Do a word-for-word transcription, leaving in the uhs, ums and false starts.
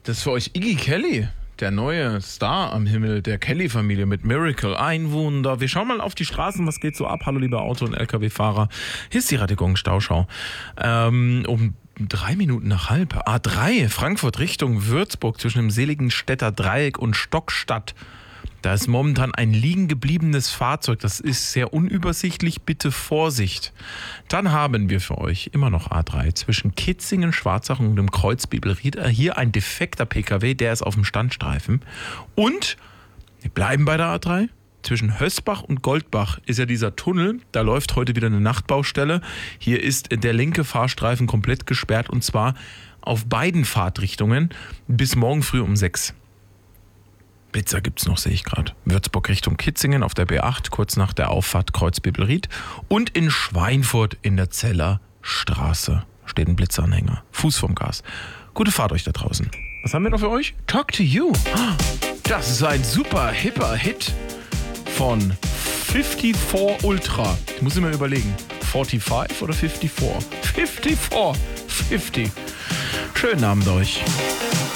Das ist für euch Iggy Kelly, der neue Star am Himmel der Kelly-Familie mit Miracle. Ein Wunder. Wir schauen mal auf die Straßen, was geht so ab. Hallo liebe Auto- und L K W-Fahrer. Hier ist die Radegong-Stauschau. Ähm, um drei Minuten nach halb. A drei, Frankfurt Richtung Würzburg zwischen dem seligen Städter Dreieck und Stockstadt. Da ist momentan ein liegen gebliebenes Fahrzeug. Das ist sehr unübersichtlich. Bitte Vorsicht. Dann haben wir für euch immer noch A drei zwischen Kitzingen, Schwarzach und dem Kreuz Bibelried. Hier ein defekter P K W, der ist auf dem Standstreifen. Und wir bleiben bei der A drei. Zwischen Hösbach und Goldbach ist ja dieser Tunnel. Da läuft heute wieder eine Nachtbaustelle. Hier ist der linke Fahrstreifen komplett gesperrt und zwar auf beiden Fahrtrichtungen bis morgen früh um sechs. Blitzer gibt's noch, sehe ich gerade. Würzburg Richtung Kitzingen auf der B acht, kurz nach der Auffahrt Kreuz Bibelried. Und in Schweinfurt in der Zeller Straße steht ein Blitzanhänger. Fuß vom Gas. Gute Fahrt euch da draußen. Was haben wir noch für euch? Talk to You. Das ist ein super hipper Hit von vierundfünfzig Ultra. Ich muss immer überlegen. fünfundvierzig oder fünfundfünfzig? fünfundvierzig. fünfzig. Schönen Abend euch.